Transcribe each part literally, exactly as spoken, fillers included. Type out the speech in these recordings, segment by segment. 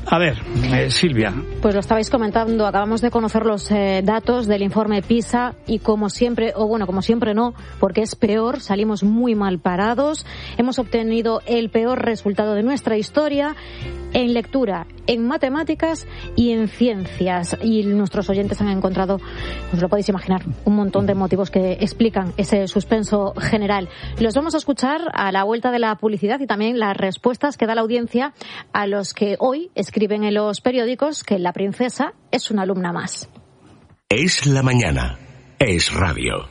A ver, eh, Silvia. Pues lo estabais comentando, acabamos de conocer los eh, datos del informe PISA y como siempre, o bueno, como siempre no, porque es peor, salimos muy mal parados, hemos obtenido el peor resultado de nuestra historia en lectura, en matemáticas y en ciencias. Y nuestros oyentes han encontrado, os lo podéis imaginar, un montón de motivos que explican ese suspenso general. Los vamos a escuchar a la vuelta de la publicidad y también las respuestas que da la audiencia a los que hoy escriben en los periódicos que la princesa es una alumna más. Es la mañana. Es radio.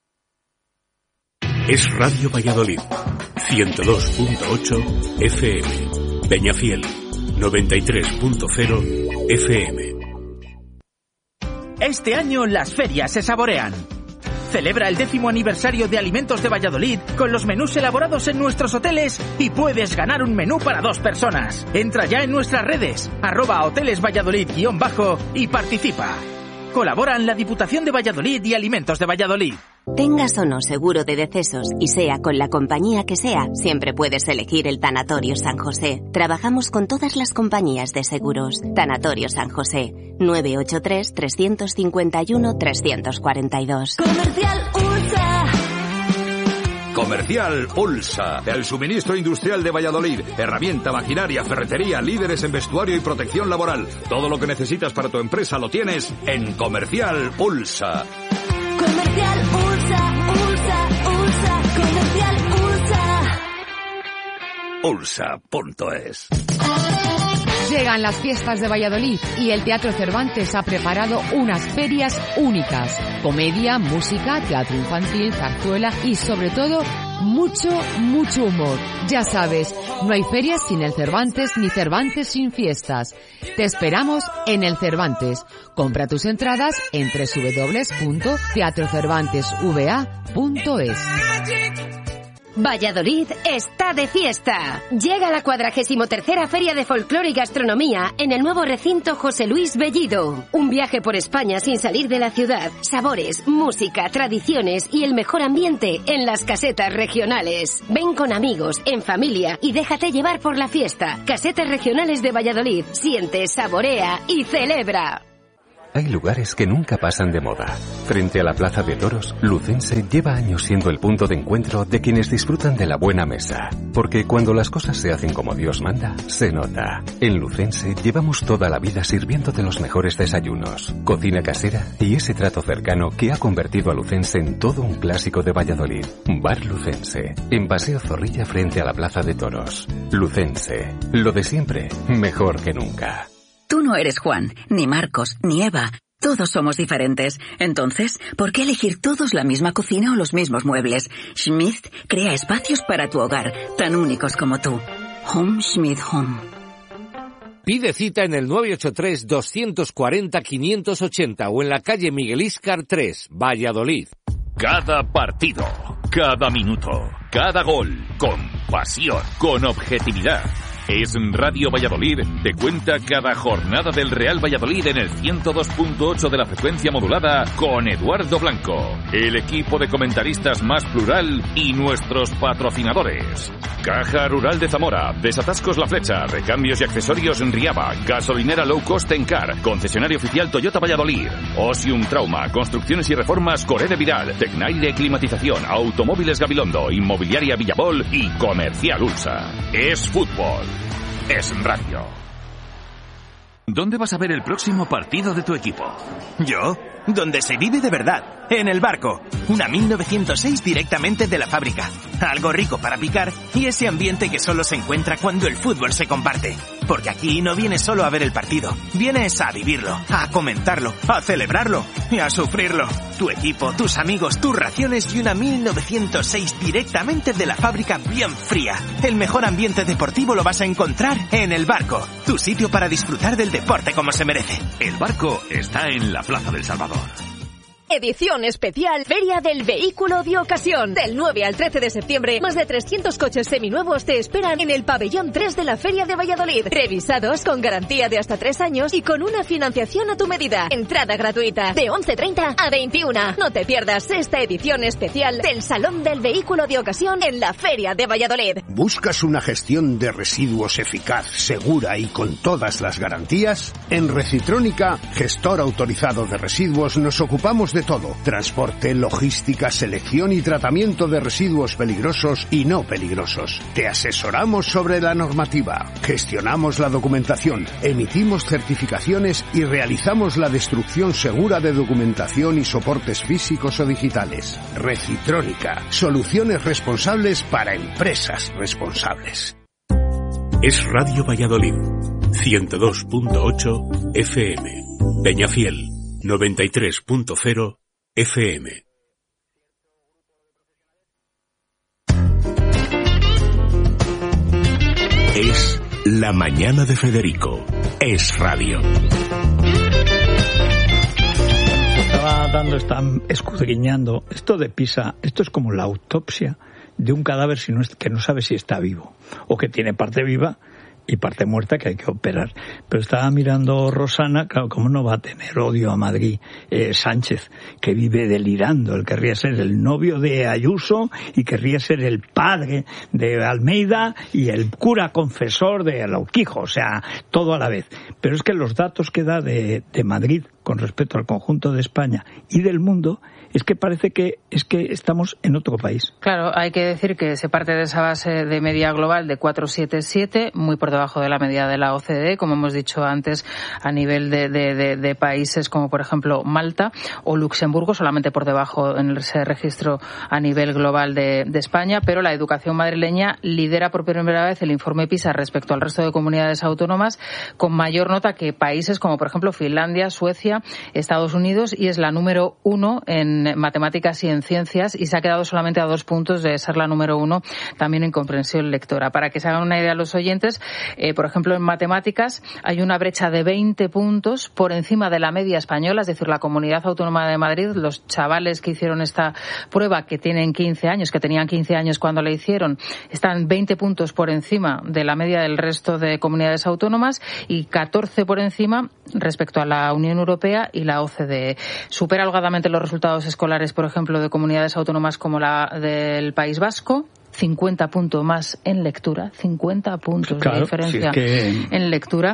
Es Radio Valladolid. ciento dos punto ocho F M. Peñafiel. noventa y tres punto cero F M. Este año las ferias se saborean. Celebra el décimo aniversario de Alimentos de Valladolid con los menús elaborados en nuestros hoteles y puedes ganar un menú para dos personas. Entra ya en nuestras redes, arroba hoteles Valladolid guión bajo y participa. Colaboran la Diputación de Valladolid y Alimentos de Valladolid. Tengas o no seguro de decesos y sea con la compañía que sea, siempre puedes elegir el Tanatorio San José. Trabajamos con todas las compañías de seguros. Tanatorio San José, nueve ocho tres, tres cinco uno, tres cuatro dos. Comercial Ulsa. Comercial Ulsa, el suministro industrial de Valladolid. Herramienta, maquinaria, ferretería, líderes en vestuario y protección laboral. Todo lo que necesitas para tu empresa lo tienes en Comercial Ulsa. Comercial Ulsa, Ulsa, Ulsa, Comercial Ulsa. Ulsa punto es. Llegan las fiestas de Valladolid y el Teatro Cervantes ha preparado unas ferias únicas. Comedia, música, teatro infantil, zarzuela y sobre todo mucho, mucho humor. Ya sabes, no hay ferias sin el Cervantes ni Cervantes sin fiestas. Te esperamos en el Cervantes. Compra tus entradas en doble u doble u doble u punto teatro cervantes v a punto es. Valladolid está de fiesta. Llega la cuadragésimo tercera Feria de Folclore y Gastronomía en el nuevo recinto José Luis Bellido. Un viaje por España sin salir de la ciudad. Sabores, música, tradiciones y el mejor ambiente en las casetas regionales. Ven con amigos, en familia y déjate llevar por la fiesta. Casetas regionales de Valladolid. Siente, saborea y celebra. Hay lugares que nunca pasan de moda. Frente a la Plaza de Toros, Lucense lleva años siendo el punto de encuentro de quienes disfrutan de la buena mesa. Porque cuando las cosas se hacen como Dios manda, se nota. En Lucense llevamos toda la vida sirviéndote los mejores desayunos, cocina casera y ese trato cercano que ha convertido a Lucense en todo un clásico de Valladolid. Bar Lucense, en Paseo Zorrilla frente a la Plaza de Toros. Lucense, lo de siempre, mejor que nunca. Tú no eres Juan, ni Marcos, ni Eva. Todos somos diferentes. Entonces, ¿por qué elegir todos la misma cocina o los mismos muebles? Schmidt crea espacios para tu hogar, tan únicos como tú. Home Schmidt Home. Pide cita en el nueve ocho tres, dos cuatro cero, cinco ocho cero o en la calle Miguel Íscar tres, Valladolid. Cada partido, cada minuto, cada gol, con pasión, con objetividad. Es Radio Valladolid, te cuenta cada jornada del Real Valladolid en el ciento dos punto ocho de la frecuencia modulada con Eduardo Blanco, el equipo de comentaristas más plural y nuestros patrocinadores. Caja Rural de Zamora, Desatascos La Flecha, recambios y accesorios en Riaba, gasolinera low cost en Car, concesionario oficial Toyota Valladolid, Osium Trauma, construcciones y reformas Coré de Vidal, Tecnaire Climatización, Automóviles Gabilondo, Inmobiliaria Villabol y Comercial Ulsa. Es fútbol. Es radio. ¿Dónde vas a ver el próximo partido de tu equipo? ¿Yo? Donde se vive de verdad, en el Barco. Una mil novecientos seis directamente de la fábrica. Algo rico para picar y ese ambiente que solo se encuentra cuando el fútbol se comparte. Porque aquí no vienes solo a ver el partido, vienes a vivirlo, a comentarlo, a celebrarlo y a sufrirlo. Tu equipo, tus amigos, tus raciones y una mil novecientos seis directamente de la fábrica bien fría. El mejor ambiente deportivo lo vas a encontrar en el Barco. Tu sitio para disfrutar del deporte como se merece. El Barco está en la Plaza del Salvador. Edición especial Feria del Vehículo de Ocasión. Del nueve al trece de septiembre, más de trescientos coches seminuevos te esperan en el pabellón tres de la Feria de Valladolid. Revisados con garantía de hasta tres años y con una financiación a tu medida. Entrada gratuita de once treinta a veintiuna. No te pierdas esta edición especial del Salón del Vehículo de Ocasión en la Feria de Valladolid. ¿Buscas una gestión de residuos eficaz, segura y con todas las garantías? En Recitrónica, gestor autorizado de residuos, nos ocupamos de todo: transporte, logística, selección y tratamiento de residuos peligrosos y no peligrosos. Te asesoramos sobre la normativa, gestionamos la documentación, emitimos certificaciones y realizamos la destrucción segura de documentación y soportes físicos o digitales. Recitrónica, soluciones responsables para empresas responsables. Es Radio Valladolid, ciento dos punto ocho F M. Peñafiel, noventa y tres punto cero F M. Es La Mañana de Federico. Es radio. Estaba dando, están escudriñando. Esto de Pisa, esto es como la autopsia de un cadáver si no es, que no sabe si está vivo o que tiene parte viva y parte muerta que hay que operar. Pero estaba mirando Rosana, claro, ¿cómo no va a tener odio a Madrid eh, Sánchez, que vive delirando? Él querría ser el novio de Ayuso y querría ser el padre de Almeida y el cura confesor de Alauquijo, o sea, todo a la vez. Pero es que los datos que da de, de Madrid con respecto al conjunto de España y del mundo, es que parece que es que estamos en otro país. Claro, hay que decir que se parte de esa base de media global de cuatro coma setenta y siete, muy por debajo de la media de la O C D E, como hemos dicho antes, a nivel de, de, de, de países como por ejemplo Malta o Luxemburgo, solamente por debajo en ese registro a nivel global de, de España, pero la educación madrileña lidera por primera vez el informe PISA respecto al resto de comunidades autónomas, con mayor nota que países como por ejemplo Finlandia, Suecia, Estados Unidos, y es la número uno en matemáticas y en ciencias, y se ha quedado solamente a dos puntos de ser la número uno también en comprensión lectora. Para que se hagan una idea los oyentes, eh, por ejemplo, en matemáticas hay una brecha de veinte puntos por encima de la media española, es decir, la Comunidad Autónoma de Madrid, los chavales que hicieron esta prueba, que tienen quince años, que tenían quince años cuando la hicieron, están veinte puntos por encima de la media del resto de comunidades autónomas y catorce por encima respecto a la Unión Europea y la O C D E. Supera holgadamente los resultados escolares, por ejemplo, de comunidades autónomas como la del País Vasco, cincuenta puntos más en lectura, cincuenta puntos claro, de diferencia si es que... en lectura.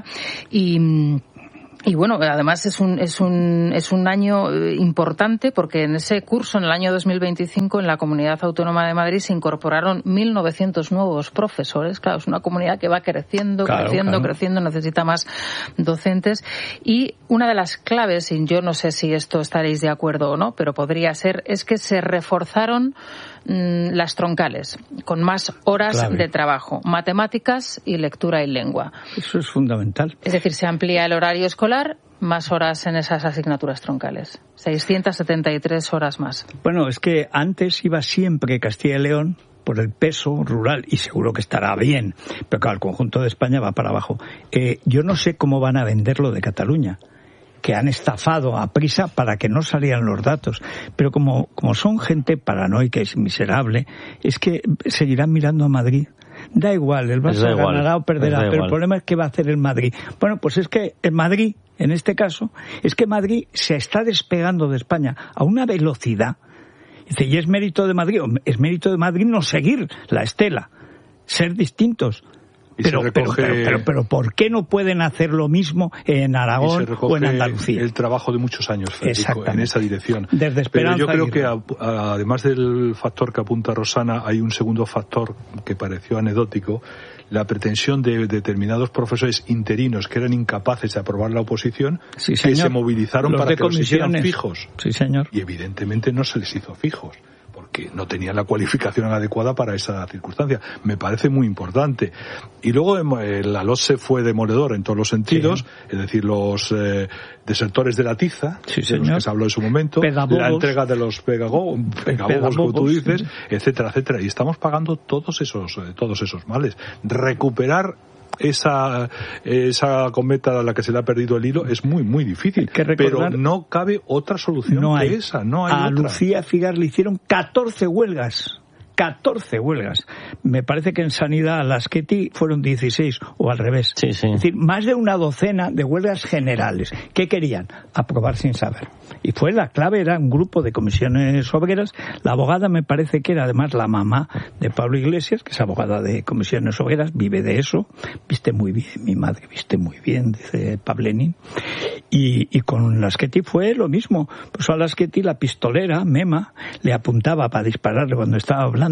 Y... Y bueno, además es un es un es un año importante porque en ese curso, en el año dos mil veinticinco, en la Comunidad Autónoma de Madrid se incorporaron mil novecientos nuevos profesores. Claro, es una comunidad que va creciendo, claro, creciendo, claro. creciendo, necesita más docentes. Y una de las claves, y yo no sé si esto estaréis de acuerdo o no, pero podría ser, es que se reforzaron mmm, las troncales, con más horas clave. de trabajo, matemáticas y lectura y lengua. Eso es fundamental. Es decir, se amplía el horario escolar, más horas en esas asignaturas troncales. seiscientas setenta y tres horas más. Bueno, es que antes iba siempre Castilla y León por el peso rural, y seguro que estará bien, pero claro, el conjunto de España va para abajo. Eh, yo no sé cómo van a vender lo de Cataluña, que han estafado a prisa para que no salieran los datos. Pero como, como son gente paranoica y miserable, es que seguirán mirando a Madrid. Da igual, el Barça ganará o perderá, pero igual. El problema es qué va a hacer el Madrid. Bueno, pues es que el Madrid, en este caso, es que Madrid se está despegando de España a una velocidad. Dice, y es mérito de Madrid, es mérito de Madrid no seguir la estela, ser distintos. Pero, pero, pero, pero, pero ¿por qué no pueden hacer lo mismo en Aragón o en Andalucía? El trabajo de muchos años, Federico, en esa dirección. Desde Esperanza. Pero yo creo que a, a, además del factor que apunta Rosana, hay un segundo factor que pareció anecdótico: la pretensión de determinados profesores interinos que eran incapaces de aprobar la oposición, sí, que se movilizaron los para que los hicieran fijos. Sí, señor. Y evidentemente no se les hizo fijos, porque no tenían la cualificación adecuada para esa circunstancia. Me parece muy importante. Y luego la LOSE fue demoledor en todos los sentidos, sí. Es decir, los eh, desertores de la tiza, sí, de los que se habló en su momento, pedagogos, la entrega de los pedagogos, pedagogos como tú dices, sí. etcétera, etcétera. Y estamos pagando todos esos, eh, todos esos males. Recuperar esa esa cometa a la que se le ha perdido el hilo es muy, muy difícil. Pero no cabe otra solución no que hay. esa, no hay A otra. Lucía Figar le hicieron catorce huelgas. catorce huelgas. Me parece que en Sanidad a Lasqueti fueron dieciséis, o al revés. Sí, sí. Es decir, más de una docena de huelgas generales. ¿Qué querían? Aprobar sin saber. Y fue la clave, era un grupo de comisiones obreras. La abogada me parece que era además la mamá de Pablo Iglesias, que es abogada de comisiones obreras, vive de eso. Viste muy bien, mi madre viste muy bien, dice Pablenín. Y, y con Lasqueti fue lo mismo. Pues a Lasqueti la pistolera, Mema, le apuntaba para dispararle cuando estaba hablando.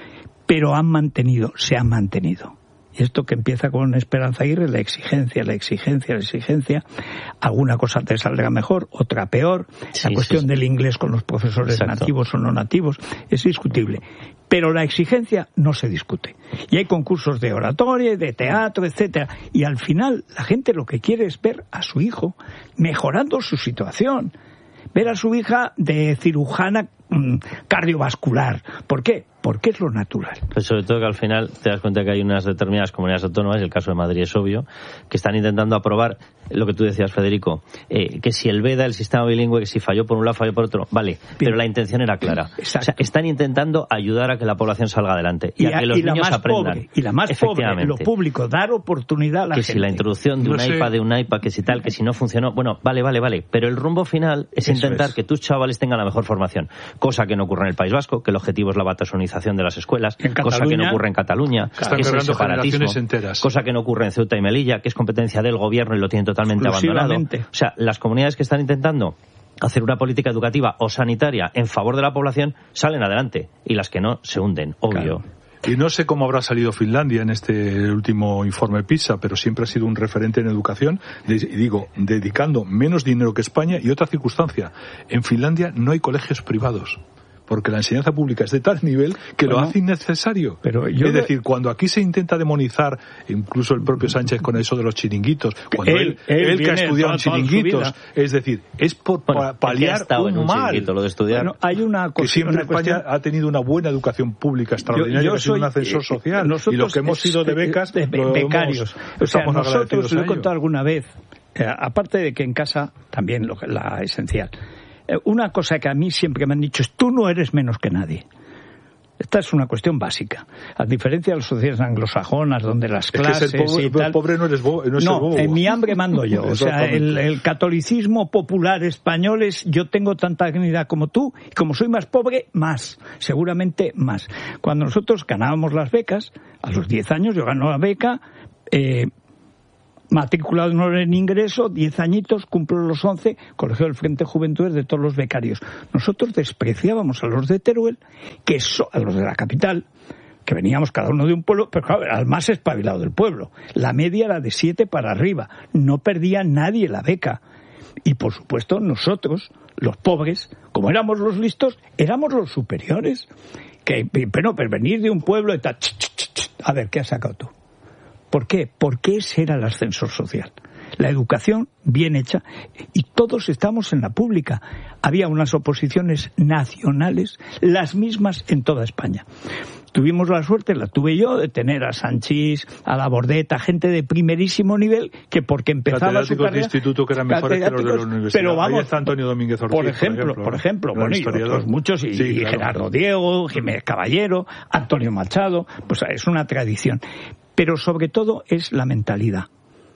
Pero han mantenido, se han mantenido. Y esto que empieza con Esperanza Aguirre, la exigencia, la exigencia, la exigencia, alguna cosa te saldrá mejor, otra peor. Sí, la cuestión sí, sí. del inglés con los profesores Exacto. nativos o no nativos es discutible. Pero la exigencia no se discute. Y hay concursos de oratoria, de teatro, etcétera. Y al final la gente lo que quiere es ver a su hijo mejorando su situación. Ver a su hija de cirujana mmm, cardiovascular. ¿Por qué? Porque es lo natural. Pues sobre todo que al final te das cuenta que hay unas determinadas comunidades autónomas, el caso de Madrid es obvio, que están intentando aprobar lo que tú decías, Federico, eh, que si el VEDA, el sistema bilingüe, que si falló por un lado, falló por otro, vale, Bien. pero la intención era clara. Exacto. O sea, están intentando ayudar a que la población salga adelante y, y a que los y niños aprendan. Pobre, y la más pobre, lo público, dar oportunidad a la que gente. Que si la introducción de no un sé. iPad, de un iPad, que si tal, que si no funcionó, bueno, vale, vale, vale, pero el rumbo final es Eso intentar es. que tus chavales tengan la mejor formación, cosa que no ocurre en el País Vasco, que el objetivo es la batasonización de las escuelas, cosa que no ocurre en Cataluña, que es el separatismo, cosa que no ocurre en Ceuta y Melilla, que es competencia del gobierno y lo tienen totalmente abandonado. O sea, las comunidades que están intentando hacer una política educativa o sanitaria en favor de la población salen adelante y las que no se hunden, obvio. Claro. Y no sé cómo habrá salido Finlandia en este último informe PISA, pero siempre ha sido un referente en educación, y digo, dedicando menos dinero que España. Y otra circunstancia, en Finlandia no hay colegios privados, porque la enseñanza pública es de tal nivel que bueno, lo hace innecesario. Pero yo es decir, cuando aquí se intenta demonizar, incluso el propio Sánchez con eso de los chiringuitos, cuando él, él, él, él que ha estudiado en chiringuitos, es decir, es por bueno, paliar un, un mal. Lo de estudiar. Bueno, hay una que siempre una España cuestión... ha tenido una buena educación pública extraordinaria, yo, yo que ha sido un ascensor social. Eh, y lo que hemos sido de becas, de, de, becarios. Hemos, o sea, nosotros, lo he contado alguna vez, eh, aparte de que en casa también lo, la esencial. Una cosa que a mí siempre me han dicho es: tú no eres menos que nadie. Esta es una cuestión básica. A diferencia de las sociedades anglosajonas, donde las clases es que el pobre, y tal... el pobre no eres bo, no, es no el bobo. En mi hambre mando yo. O sea, el, el catolicismo popular español es: yo tengo tanta dignidad como tú, y como soy más pobre, más. Seguramente más. Cuando nosotros ganábamos las becas, a los diez años yo ganó la beca... Eh, matriculado en ingreso, diez añitos, cumplo los once, Colegio del Frente Juventudes de todos los becarios. Nosotros despreciábamos a los de Teruel, que son a los de la capital, que veníamos cada uno de un pueblo, pero claro, era el más espabilado del pueblo. La media era de siete para arriba, no perdía nadie la beca. Y por supuesto nosotros, los pobres, como éramos los listos, éramos los superiores. Que, pero, pero venir de un pueblo y tal, ch, ch, ch, ch, a ver, ¿qué has sacado tú? ¿Por qué? Porque ese era el ascensor social. La educación bien hecha, y todos estamos en la pública. Había unas oposiciones nacionales, las mismas en toda España. Tuvimos la suerte, la tuve yo, de tener a Sanchís, a la Bordeta, gente de primerísimo nivel, que porque empezaba su carrera... de instituto que eran mejores que los de la universidad. Pero vamos, ahí está Antonio Domínguez Ortiz, por ejemplo, por ejemplo, por ejemplo bueno, y otros muchos, y, sí, y claro. Gerardo Diego, Jiménez Caballero, Antonio Machado, pues es una tradición. Pero sobre todo es la mentalidad.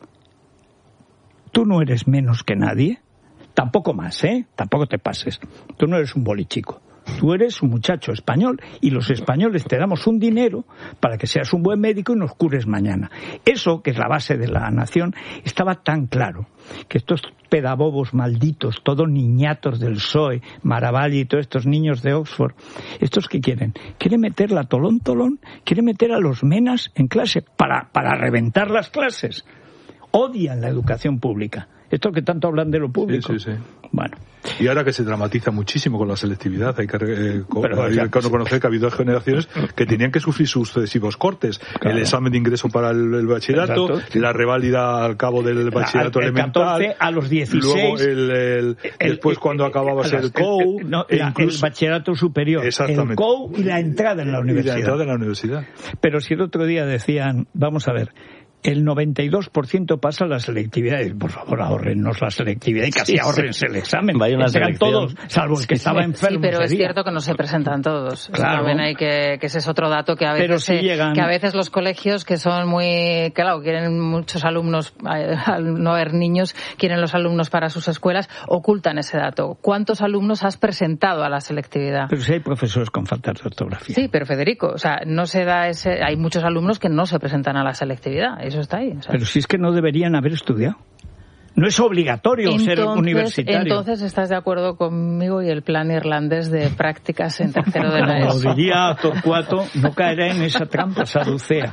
Tú no eres menos que nadie, tampoco más, ¿eh? Tampoco te pases. Tú no eres un bolichico. Tú eres un muchacho español y los españoles te damos un dinero para que seas un buen médico y nos cures mañana. Eso, que es la base de la nación, estaba tan claro que estos pedagogos malditos, todos niñatos del P S O E, Maravalli y todos estos niños de Oxford, ¿estos qué quieren? Quieren meter la tolón tolón, quieren meter a los menas en clase para, para reventar las clases. Odian la educación pública. Esto que tanto hablan de lo público. Sí, sí, sí. Bueno. Y ahora que se dramatiza muchísimo con la selectividad, hay que eh, Pero, hay que reconocer que ha habido generaciones que tenían que sufrir sucesivos cortes. Claro. El examen de ingreso para el, el bachillerato, Exacto. la reválida al cabo del bachillerato el elemental, catorce a los dieciséis, luego el, el, el después el, cuando acababas el, el C O U, el, no, e incluso, el bachillerato superior, el C O U y la entrada en la universidad. Y la entrada en la universidad. Pero si el otro día decían, vamos a ver, el noventa y dos por ciento pasa la selectividad. Por favor, ahorrennos la selectividad y casi sí, ahorrense sí. el examen. Vaya una Serán todos, salvo el que estaba enfermo. Sí, pero es día. cierto que no se presentan todos. Claro. También hay que, que ese es otro dato que a veces, si se, llegan... que a veces los colegios que son muy, claro, quieren muchos alumnos, al no haber niños, quieren los alumnos para sus escuelas, ocultan ese dato. ¿Cuántos alumnos has presentado a la selectividad? Pero si hay profesores con faltas de ortografía. Sí, pero Federico, o sea, no se da ese, hay muchos alumnos que no se presentan a la selectividad, eso está ahí. O sea. Pero si es que no deberían haber estudiado. No es obligatorio entonces, ser universitario. Entonces, ¿estás de acuerdo conmigo y el plan irlandés de prácticas en tercero de la ESO? Como diría Torcuato, no caerá en esa trampa, Saducea.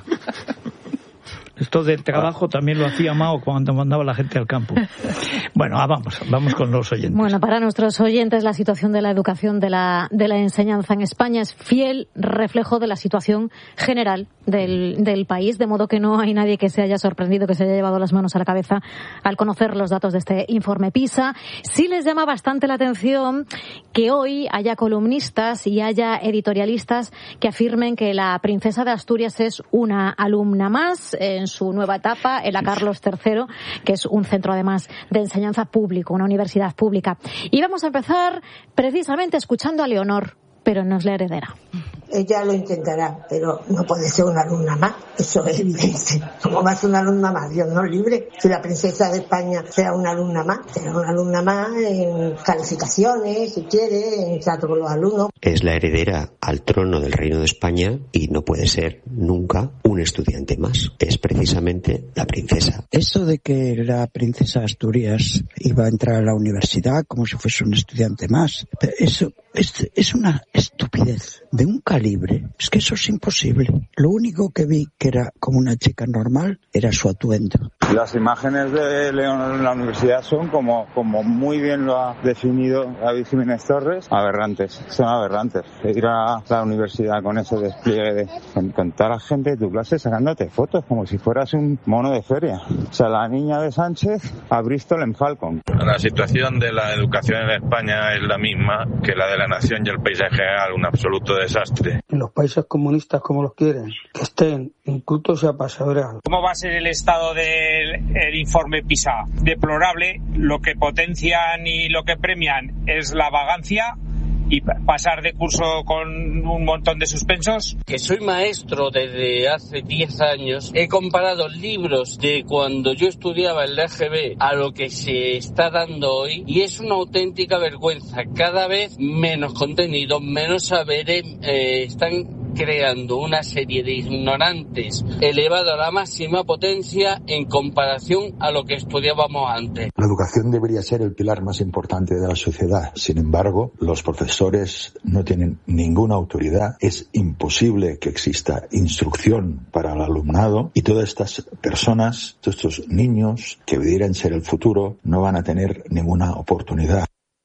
Esto del trabajo también lo hacía Mao cuando mandaba a la gente al campo. Bueno, ah, vamos, vamos con los oyentes. Bueno, para nuestros oyentes la situación de la educación, de la, de la enseñanza en España es fiel reflejo de la situación general del, del país, de modo que no hay nadie que se haya sorprendido, que se haya llevado las manos a la cabeza al conocer los datos de este informe PISA. Sí les llama bastante la atención que hoy haya columnistas y haya editorialistas que afirmen que la princesa de Asturias es una alumna más en su nueva etapa en la Carlos tercero, que es un centro además de enseñanza público, una universidad pública. Y vamos a empezar precisamente escuchando a Leonor, pero no es la heredera. Ella lo intentará, pero no puede ser una alumna más, eso es evidente. ¿Cómo va a ser una alumna más? Dios no libre. Si la princesa de España sea una alumna más, será una alumna más en calificaciones, si quiere, en trato con los alumnos. Es la heredera al trono del Reino de España y no puede ser nunca un estudiante más. Es precisamente la princesa. Eso de que la princesa de Asturias iba a entrar a la universidad como si fuese un estudiante más, eso es, es una estupidez de un calibre. Es que eso es imposible. Lo único que vi que era como una chica normal era su atuendo. Las imágenes de Leonor en la universidad son como, como muy bien lo ha definido David Jiménez Torres, aberrantes. Son aberrantes. Ir a la universidad con ese despliegue de con, con toda la gente de tu clase sacándote fotos como si fueras un mono de feria. O sea, la niña de Sánchez a Bristol en Falcon. La situación de la educación en España es la misma que la de la nación y el país en general, un absoluto desastre. En los países comunistas como los quieren, que estén incultos y apasadores. ¿Cómo va a ser el estado del el informe PISA? Deplorable. Lo que potencian y lo que premian es la vagancia y pasar de curso con un montón de suspensos. Que soy maestro desde hace diez años, he comparado libros de cuando yo estudiaba en la E G B a lo que se está dando hoy y es una auténtica vergüenza. Cada vez menos contenido, menos saberes, eh, están creando una serie de ignorantes elevado a la máxima potencia en comparación a lo que estudiábamos antes. La educación debería ser el pilar más importante de la sociedad. Sin embargo, los profesores no tienen ninguna autoridad. Es imposible que exista instrucción para el alumnado y todas estas personas, todos estos niños que pudieran ser el futuro, no van a tener ninguna oportunidad.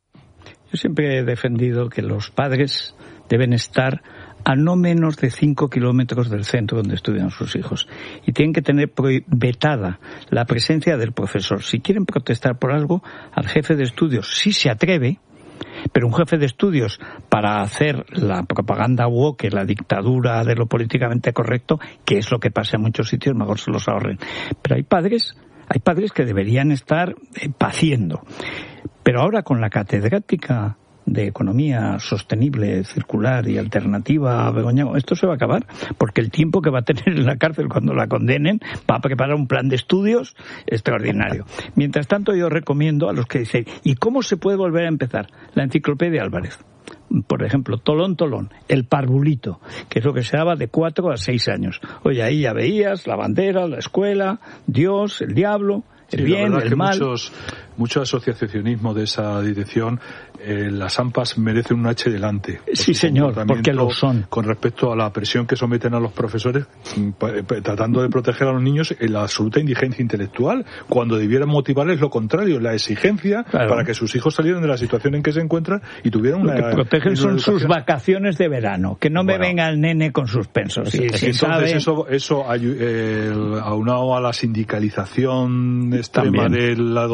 Yo siempre he defendido que los padres deben estar a no menos de cinco kilómetros del centro donde estudian sus hijos. Y tienen que tener vetada la presencia del profesor. Si quieren protestar por algo, al jefe de estudios sí se atreve, pero un jefe de estudios para hacer la propaganda woke, la dictadura de lo políticamente correcto, que es lo que pasa en muchos sitios, mejor se los ahorren. Pero hay padres, hay padres que deberían estar eh, paciendo. Pero ahora con la catedrática de economía sostenible, circular y alternativa a Begoña, esto se va a acabar, porque el tiempo que va a tener en la cárcel cuando la condenen va a preparar un plan de estudios extraordinario. Mientras tanto, yo recomiendo a los que dicen, ¿y cómo se puede volver a empezar? La Enciclopedia Álvarez. Por ejemplo, Tolón, Tolón, el parvulito, que es lo que se daba de cuatro a seis años. Oye, ahí ya veías la bandera, la escuela, Dios, el diablo, el sí, bien, el que mal. Muchos, mucho asociacionismo de esa dirección, eh, las AMPAs merecen un H delante. Por sí, señor, porque lo son. Con respecto a la presión que someten a los profesores, tratando de proteger a los niños en la absoluta indigencia intelectual, cuando debieran motivarles lo contrario, la exigencia, claro, para que sus hijos salieran de la situación en que se encuentran y tuvieran una... Lo que protegen son sus vacaciones de verano, que no me bueno, venga el nene con sus pensos. Sí, si entonces sabe... eso, eso eh, aunado a la sindicalización extrema También. de la docencia,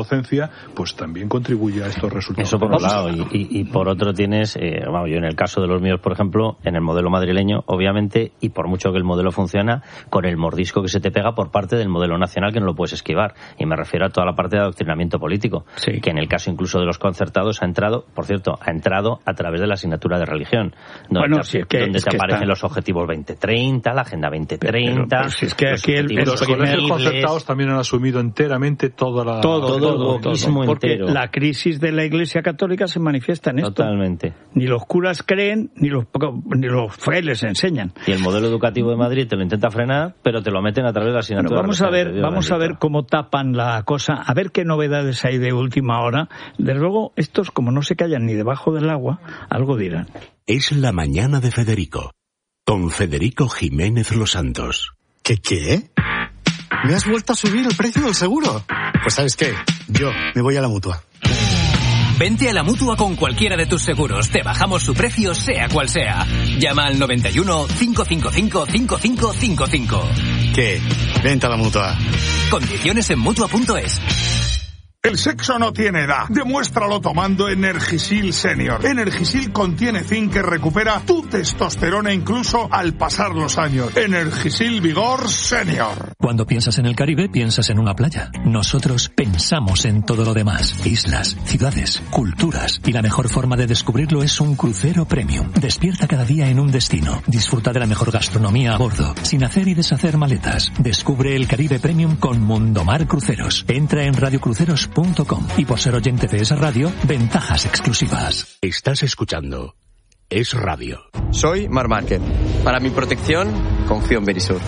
España, pues también contribuye a estos resultados. Eso por un lado, y, y, y por otro tienes, eh, vamos, yo en el caso de los míos, por ejemplo, en el modelo madrileño, obviamente, y por mucho que el modelo funciona, con el mordisco que se te pega por parte del modelo nacional que no lo puedes esquivar. Y me refiero a toda la parte de adoctrinamiento político, sí. que en el caso incluso de los concertados ha entrado, por cierto, ha entrado a través de la asignatura de religión, donde, bueno, te, si es que, donde es te que aparecen está... los objetivos veinte treinta, la agenda veinte treinta. Pero, pero si es que aquí el, los colegios concertados también han asumido enteramente toda la, todo, todo, todo, todo, todo porque entero. La crisis de la Iglesia Católica se manifiesta en esto. Totalmente. Ni los curas creen, ni los, ni los frailes enseñan. Y el modelo educativo de Madrid te lo intenta frenar, pero te lo meten a través de la asignatura. Bueno, vamos a ver, vamos a ver cómo tapan la cosa, a ver qué novedades hay de última hora. Desde luego, estos, como no se callan ni debajo del agua, algo dirán. Es la mañana de Federico, con Federico Jiménez Los Santos. ¿Qué qué? ¿Me has vuelto a subir el precio del seguro? Pues ¿sabes qué? Yo me voy a la Mutua. Vente a la Mutua con cualquiera de tus seguros. Te bajamos su precio, sea cual sea. Llama al noventa y uno, cinco cinco cinco, cinco cinco cinco cinco. ¿Qué? Vente a la Mutua. Condiciones en Mutua punto es. El sexo no tiene edad. Demuéstralo tomando Energisil Senior. Energisil contiene zinc que recupera tu testosterona incluso al pasar los años. Energisil Vigor Senior. Cuando piensas en el Caribe, piensas en una playa. Nosotros pensamos en todo lo demás. Islas, ciudades, culturas. Y la mejor forma de descubrirlo es un crucero premium. Despierta cada día en un destino. Disfruta de la mejor gastronomía a bordo, sin hacer y deshacer maletas. Descubre el Caribe Premium con Mundomar Cruceros. Entra en radio cruceros punto com y por ser oyente de esa radio, ventajas exclusivas. Estás escuchando Es Radio. Soy Mar Márquez. Para mi protección, confío en Verisur.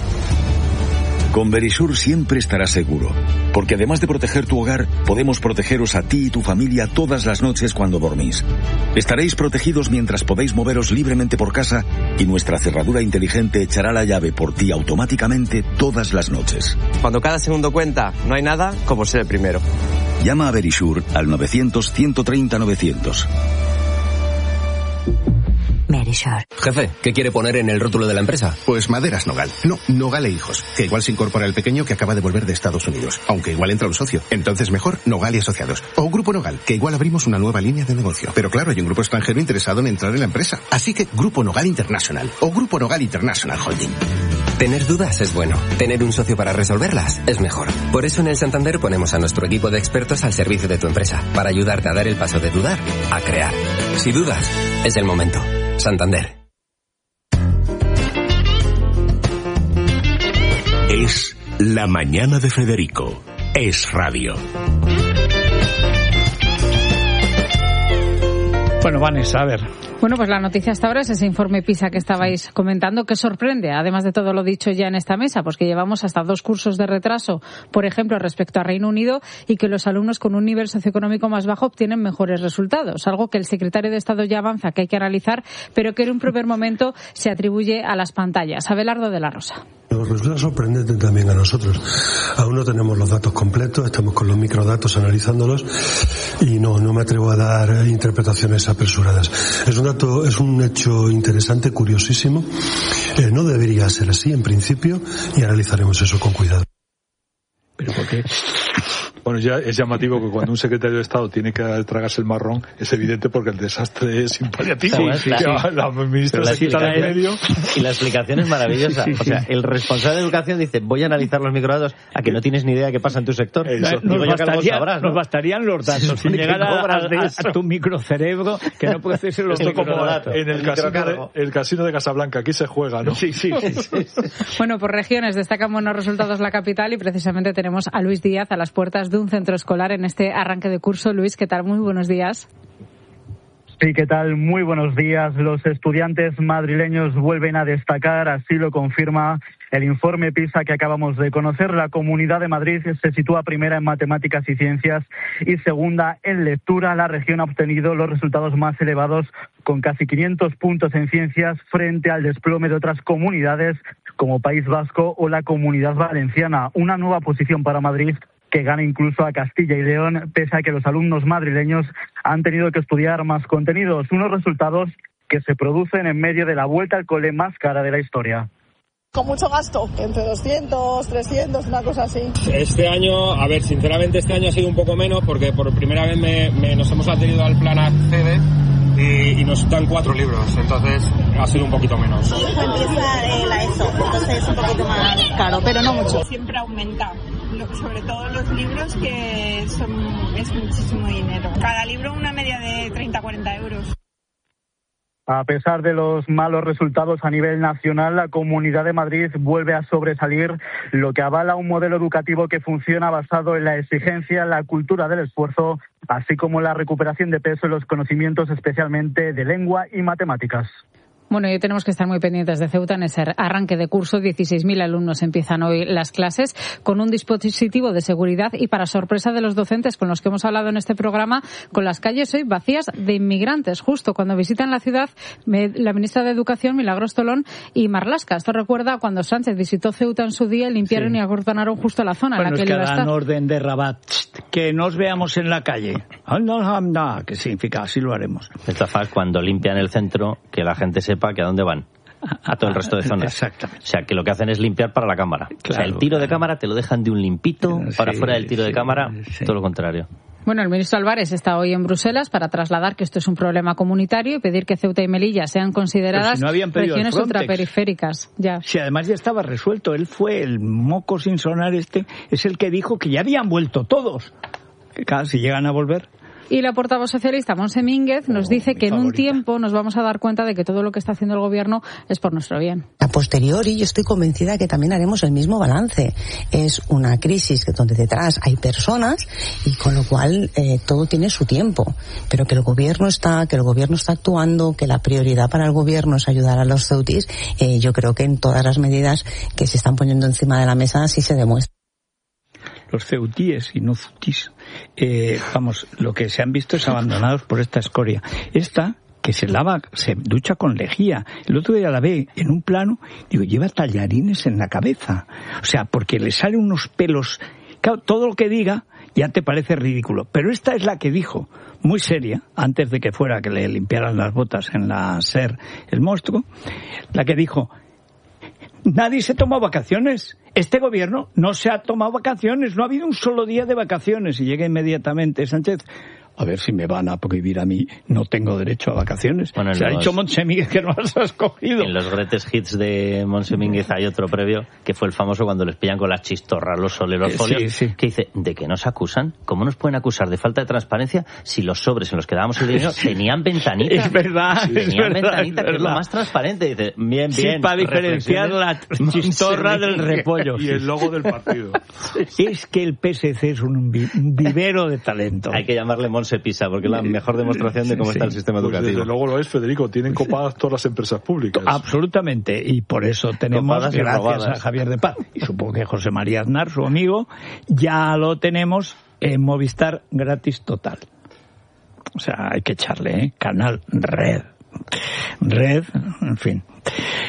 Con Verisur siempre estarás seguro, porque además de proteger tu hogar, podemos protegeros a ti y tu familia todas las noches cuando dormís. Estaréis protegidos mientras podéis moveros libremente por casa y nuestra cerradura inteligente echará la llave por ti automáticamente todas las noches. Cuando cada segundo cuenta, no hay nada como ser el primero. Llama a Verisur al novecientos, ciento treinta, novecientos. Verisur. Jefe, ¿qué quiere poner en el rótulo de la empresa? Pues Maderas Nogal. No, Nogal e Hijos. Que igual se incorpora el pequeño que acaba de volver de Estados Unidos. Aunque igual entra un socio. Entonces mejor Nogal y Asociados. O Grupo Nogal, que igual abrimos una nueva línea de negocio. Pero claro, hay un grupo extranjero interesado en entrar en la empresa. Así que Grupo Nogal International. O Grupo Nogal International Holding. Tener dudas es bueno. Tener un socio para resolverlas es mejor. Por eso en el Santander ponemos a nuestro equipo de expertos al servicio de tu empresa. Para ayudarte a dar el paso de dudar a crear. Si dudas, es el momento. Santander. Es la mañana de Federico. Es Radio. Bueno, Vanessa, a ver. Bueno, pues la noticia hasta ahora es ese informe PISA que estabais comentando, que sorprende, además de todo lo dicho ya en esta mesa, pues que llevamos hasta dos cursos de retraso, por ejemplo, respecto a Reino Unido, y que los alumnos con un nivel socioeconómico más bajo obtienen mejores resultados, algo que el secretario de Estado ya avanza que hay que analizar, pero que en un primer momento se atribuye a las pantallas. Abelardo de la Rosa. Los resultados sorprenden también a nosotros. Aún no tenemos los datos completos, estamos con los microdatos analizándolos y no, no me atrevo a dar interpretaciones apresuradas. Es un dato, es un hecho interesante, curiosísimo. Eh, no debería ser así en principio y analizaremos eso con cuidado. ¿Pero por qué? Bueno, ya es llamativo que cuando un secretario de Estado tiene que tragarse el marrón, es evidente porque el desastre es impaliativo. Sí, sí, sí. La ministra se quita de medio. Y la explicación es maravillosa. Sí, sí, sí. O sea, el responsable de educación dice, voy a analizar los microdatos, a que no tienes ni idea de qué pasa en tu sector. Nos, Digo, bastaría, sabrás, ¿no? Nos bastarían los datos. Sin llegar a, a, a tu microcerebro, que no puede hacerse los microdatos. En el, el casino de, el casino de Casablanca, aquí se juega, ¿no? Sí, sí, sí, sí, sí. Bueno, por regiones destacan buenos resultados la capital y precisamente tenemos a Luis Díaz a las puertas de un centro escolar en este arranque de curso. Luis, ¿qué tal? Muy buenos días. Sí, ¿qué tal? Muy buenos días. Los estudiantes madrileños vuelven a destacar, así lo confirma el informe PISA que acabamos de conocer. La Comunidad de Madrid se sitúa primera en matemáticas y ciencias y segunda en lectura. La región ha obtenido los resultados más elevados, con casi quinientos puntos en ciencias, frente al desplome de otras comunidades como País Vasco o la Comunidad Valenciana. Una nueva posición para Madrid, que gana incluso a Castilla y León, pese a que los alumnos madrileños han tenido que estudiar más contenidos. Unos resultados que se producen en medio de la vuelta al cole más cara de la historia. Con mucho gasto, entre doscientos, trescientos, una cosa así. Este año, a ver, sinceramente este año ha sido un poco menos porque por primera vez me, me, nos hemos adherido al plan Accede y, y nos dan cuatro libros, entonces ha sido un poquito menos. Empieza eh, la ESO, entonces es un poquito más caro, pero no mucho. Siempre aumenta, sobre todo los libros, que son es muchísimo dinero. Cada libro una media de treinta a cuarenta euros. A pesar de los malos resultados a nivel nacional, la Comunidad de Madrid vuelve a sobresalir, lo que avala un modelo educativo que funciona basado en la exigencia, la cultura del esfuerzo, así como la recuperación de peso en los conocimientos, especialmente de lengua y matemáticas. Bueno, y hoy tenemos que estar muy pendientes de Ceuta en ese arranque de curso. dieciséis mil alumnos empiezan hoy las clases con un dispositivo de seguridad y, para sorpresa de los docentes con los que hemos hablado en este programa, con las calles hoy vacías de inmigrantes. Justo cuando visitan la ciudad la ministra de Educación, Milagros Tolón, y Marlaska. Esto recuerda cuando Sánchez visitó Ceuta en su día y limpiaron sí. y acordonaron justo la zona bueno, en la que, que iba a estar. dan orden de Rabat, que nos veamos en la calle. ¿Qué significa? Así lo haremos. Esta fase, cuando limpian el centro, que la gente sepa que a dónde van, a todo el resto de zonas. Exactamente. O sea, que lo que hacen es limpiar para la cámara. Claro, o sea, el tiro claro. de cámara te lo dejan de un limpito, sí, para fuera del tiro sí, de cámara, sí. todo lo contrario. Bueno, el ministro Álvarez está hoy en Bruselas para trasladar que esto es un problema comunitario y pedir que Ceuta y Melilla sean consideradas si no regiones ultraperiféricas. Ya. Si además ya estaba resuelto, él fue el moco sin sonar este, es el que dijo que ya habían vuelto todos. Que claro, si llegan a volver... Y la portavoz socialista, Montse Mínguez, nos oh, dice que en un tiempo nos vamos a dar cuenta de que todo lo que está haciendo el gobierno es por nuestro bien. A posteriori, yo estoy convencida que también haremos el mismo balance. Es una crisis donde detrás hay personas y con lo cual eh, todo tiene su tiempo. Pero que el gobierno está, que el gobierno está actuando, que la prioridad para el gobierno es ayudar a los ceutis, eh, yo creo que en todas las medidas que se están poniendo encima de la mesa sí se demuestra. Los ceutíes y no ceutis, eh, vamos, lo que se han visto es abandonados por esta escoria. Esta, que se lava, se ducha con lejía. El otro día la ve en un plano, digo, lleva tallarines en la cabeza. O sea, porque le salen unos pelos. Claro, todo lo que diga ya te parece ridículo. Pero esta es la que dijo, muy seria, antes de que fuera que le limpiaran las botas en la SER el monstruo, la que dijo... Nadie se tomó vacaciones. Este gobierno no se ha tomado vacaciones. No ha habido un solo día de vacaciones. Y llega inmediatamente Sánchez. A ver si me van a prohibir a mí. No tengo derecho a vacaciones. Bueno, se los... ha dicho Montse Mínguez que no las has cogido. En los greatest hits de Montse Mínguez hay otro previo, que fue el famoso cuando les pillan con las chistorras los soleros folios, sí, sí. que dice, ¿de qué nos acusan? ¿Cómo nos pueden acusar de falta de transparencia si los sobres en los que dábamos el dinero tenían ventanita? Es verdad, sí, es tenían verdad, ventanita, es que verdad. es lo más transparente. Dice, bien, bien. Sí, para diferenciar la chistorra del repollo. Y el logo del partido. Es que el P S C es un vivero de talento. Hay que llamarle Montse Pisa, porque la mejor demostración de cómo sí, está el sistema pues educativo. Desde luego lo es, Federico. Tienen copadas todas las empresas públicas. Absolutamente. Y por eso tenemos, copadas gracias a Javier de Paz, y supongo que José María Aznar, su amigo, ya lo tenemos en Movistar gratis total. O sea, hay que echarle, ¿eh? Canal Red. Red, en fin.